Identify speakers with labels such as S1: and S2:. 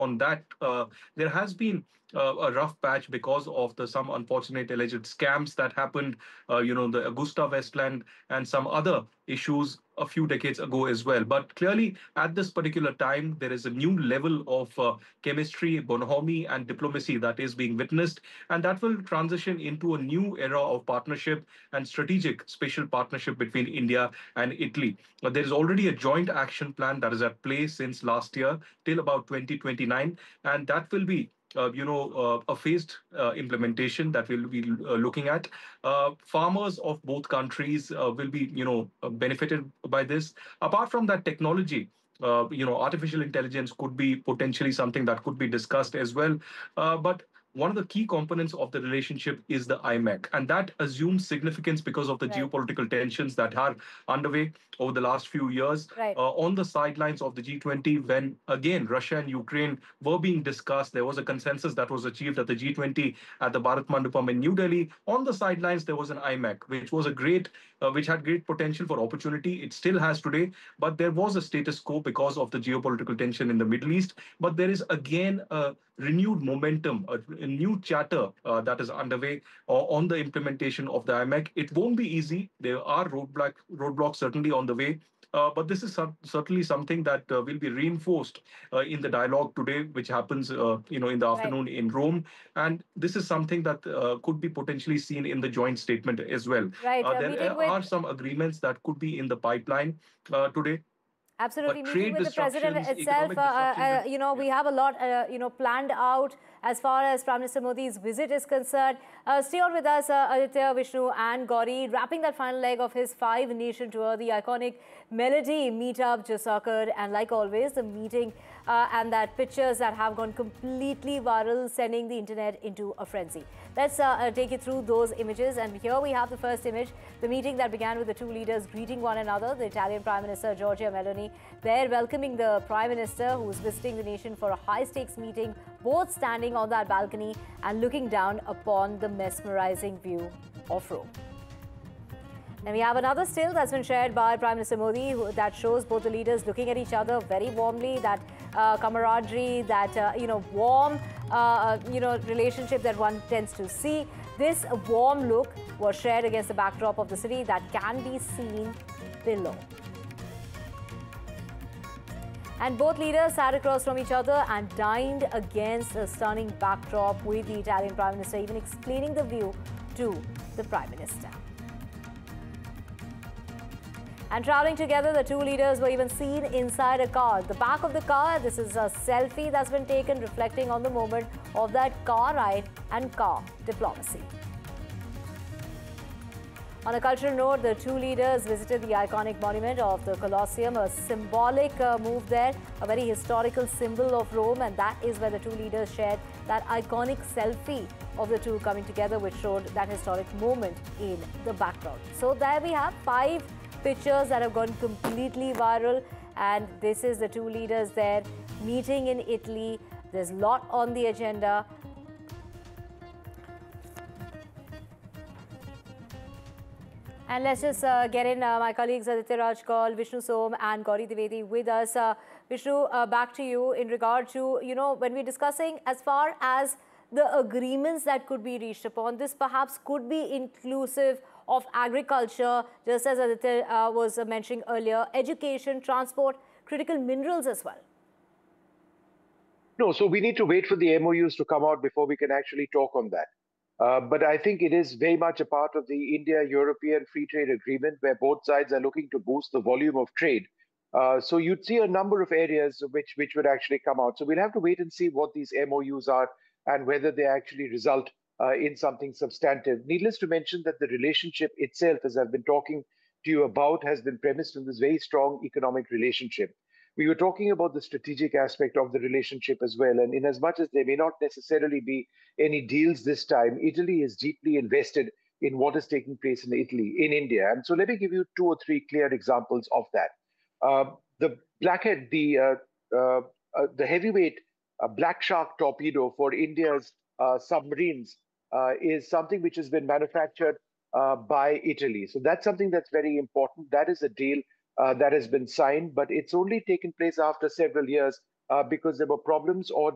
S1: on that, there has been a rough patch because of the some unfortunate alleged scams that happened, the Augusta Westland and some other issues a few decades ago as well. But clearly, at this particular time, there is a new level of chemistry, bonhomie, and diplomacy that is being witnessed, and that will transition into a new era of partnership and strategic special partnership between India and Italy. There is already a joint action plan that is at play since last year till about 2029, and that will be a phased implementation that we'll be looking at. Farmers of both countries will be, benefited by this. Apart from that, technology, artificial intelligence could be potentially something that could be discussed as well. But one of the key components of the relationship is the IMEC, and that assumes significance because of the
S2: Right.
S1: geopolitical tensions that are underway over the last few years.
S2: Right.
S1: On the sidelines of the G20, when again Russia and Ukraine were being discussed, there was a consensus that was achieved at the G20 at the Bharat Mandapam in New Delhi. On the sidelines, there was an IMEC, which had great potential for opportunity. It still has today, but there was a status quo because of the geopolitical tension in the Middle East. But there is again a renewed momentum, a new chatter that is underway on the implementation of the IMEC. It won't be easy. There are roadblocks certainly on the way. But this is certainly something that will be reinforced in the dialogue today, which happens, in the
S2: Right.
S1: afternoon in Rome, and this is something that could be potentially seen in the joint statement as well.
S2: Right.
S1: There
S2: Meeting with
S1: are some agreements that could be in the pipeline today,
S2: Absolutely.
S1: but
S2: Meeting
S1: trade
S2: with the president
S1: disruptions,
S2: itself,
S1: economic disruptions, and
S2: we
S1: yeah.
S2: have a lot, planned out as far as Prime Minister Modi's visit is concerned. Stay on with us, Aditya, Vishnu, and Gauri. Wrapping that final leg of his five-nation tour, the iconic Melody meetup just occurred, and like always, the meeting and that pictures that have gone completely viral, sending the internet into a frenzy. Let's take you through those images. And here we have the first image, the meeting that began with the two leaders greeting one another. The Italian Prime Minister Giorgia Meloni there welcoming the Prime Minister, who is visiting the nation for a high-stakes meeting, both standing on that balcony and looking down upon the mesmerizing view of Rome. And we have another still that's been shared by Prime Minister Modi that shows both the leaders looking at each other very warmly, that camaraderie, that, warm, relationship that one tends to see. This warm look was shared against the backdrop of the city that can be seen below. And both leaders sat across from each other and dined against a stunning backdrop, with the Italian Prime Minister even explaining the view to the Prime Minister. And traveling together, the two leaders were even seen inside a car. The back of the car, this is a selfie that's been taken reflecting on the moment of that car ride and car diplomacy. On a cultural note, the two leaders visited the iconic monument of the Colosseum, a symbolic move there, a very historical symbol of Rome, and that is where the two leaders shared that iconic selfie of the two coming together, which showed that historic moment in the background. So there we have 5 pictures that have gone completely viral, and this is the two leaders there meeting in Italy. There's a lot on the agenda. And let's just get in my colleagues Aditya Raj Kaul, Vishnu Som and Gauri Dwivedi with us. Vishnu, back to you in regard to, when we're discussing as far as the agreements that could be reached upon, this perhaps could be inclusive of agriculture, just as Aditya was mentioning earlier, education, transport, critical minerals as well.
S3: No, so we need to wait for the MOUs to come out before we can actually talk on that. But I think it is very much a part of the India-European Free Trade Agreement, where both sides are looking to boost the volume of trade. So you'd see a number of areas which would actually come out. So we'll have to wait and see what these MOUs are and whether they actually result in something substantive. Needless to mention that the relationship itself, as I've been talking to you about, has been premised on this very strong economic relationship. We were talking about the strategic aspect of the relationship as well. And in as much as there may not necessarily be any deals this time, Italy is deeply invested in what is taking place in India. And so let me give you 2 or 3 clear examples of that. The Blackhead, the heavyweight Black Shark torpedo for India's submarines is something which has been manufactured by Italy. So that's something that's very important. That is a deal that has been signed, but it's only taken place after several years because there were problems or